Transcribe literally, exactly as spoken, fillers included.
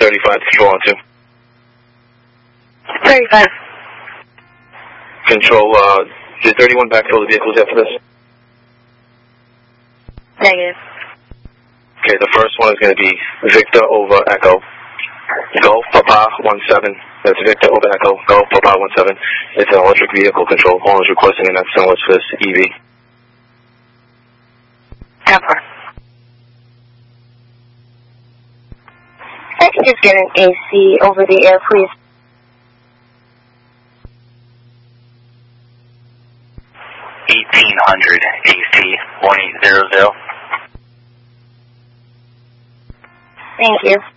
thirty-five to control on two. thirty-five. Control, uh, did thirty-one backfill the vehicles after this? Negative. Okay, the first one is going to be Victor over Echo. Go, Papa, one seven. That's Victor over Echo. Go, Papa, one seven. It's an electric vehicle control. Owner's requesting an F similar to this E V. Pepper. I could just get an A C over the air, please. eighteen hundred A C one eight zero zero. Thank you.